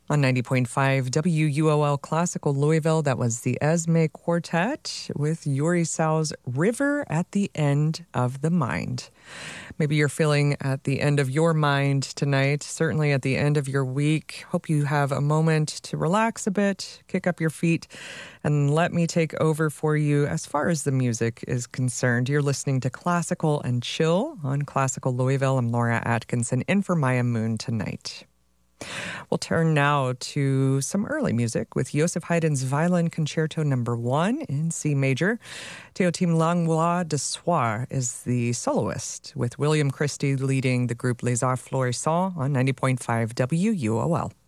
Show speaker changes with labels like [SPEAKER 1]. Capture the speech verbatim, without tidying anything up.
[SPEAKER 1] On ninety point five W U O L Classical Louisville, that was the Esme Quartet with Yuri Sao's River at the End of the Mind. Maybe you're feeling at the end of your mind tonight, certainly at the end of your week. Hope you have a moment to relax a bit, kick up your feet, and let me take over for you as far as the music is concerned. You're listening to Classical and Chill on Classical Louisville. I'm Laura Atkinson, in for Maya Moon tonight. We'll turn now to some early music with Joseph Haydn's Violin Concerto Number One in C major. Théotime Langlois de Soir is the soloist, with William Christie leading the group Les Arts Florissants on ninety point five W U O L.